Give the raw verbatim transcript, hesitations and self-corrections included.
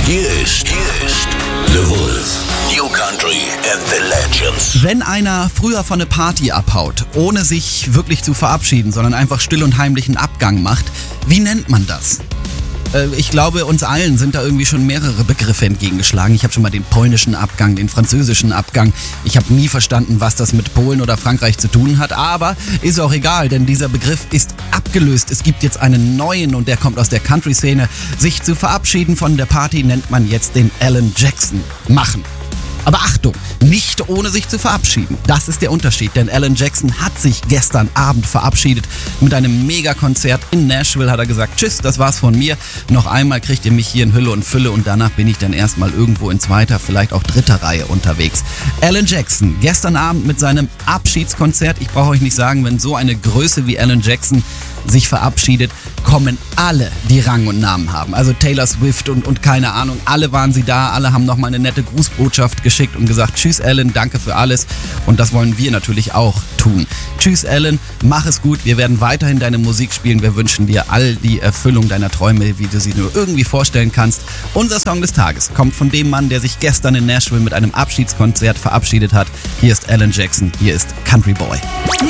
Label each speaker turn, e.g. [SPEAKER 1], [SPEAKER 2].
[SPEAKER 1] Hier ist, hier ist The Wolf. New Country and the Legends.
[SPEAKER 2] Wenn einer früher von einer Party abhaut, ohne sich wirklich zu verabschieden, sondern einfach still und heimlich einen Abgang macht, wie nennt man das? Äh, ich glaube, uns allen sind da irgendwie schon mehrere Begriffe entgegengeschlagen. Ich habe schon mal den polnischen Abgang, den französischen Abgang. Ich habe nie verstanden, was das mit Polen oder Frankreich zu tun hat, aber ist auch egal, denn dieser Begriff ist abgelöst. Es gibt jetzt einen neuen und der kommt aus der Country-Szene. Sich zu verabschieden von der Party nennt man jetzt den Alan Jackson machen. Aber Achtung, nicht ohne sich zu verabschieden. Das ist der Unterschied, denn Alan Jackson hat sich gestern Abend verabschiedet. Mit einem Megakonzert in Nashville hat er gesagt, tschüss, das war's von mir. Noch einmal kriegt ihr mich hier in Hülle und Fülle und danach bin ich dann erstmal irgendwo in zweiter, vielleicht auch dritter Reihe unterwegs. Alan Jackson, gestern Abend mit seinem Abschiedskonzert. Ich brauche euch nicht sagen, wenn so eine Größe wie Alan Jackson sich verabschiedet, kommen alle, die Rang und Namen haben. Also Taylor Swift und, und keine Ahnung, alle waren sie da, alle haben nochmal eine nette Grußbotschaft geschickt und gesagt, tschüss Alan, danke für alles und das wollen wir natürlich auch tun. Tschüss Alan, mach es gut, wir werden weiterhin deine Musik spielen, wir wünschen dir all die Erfüllung deiner Träume, wie du sie nur irgendwie vorstellen kannst. Unser Song des Tages kommt von dem Mann, der sich gestern in Nashville mit einem Abschiedskonzert verabschiedet hat. Hier ist Alan Jackson, hier ist Country Boy.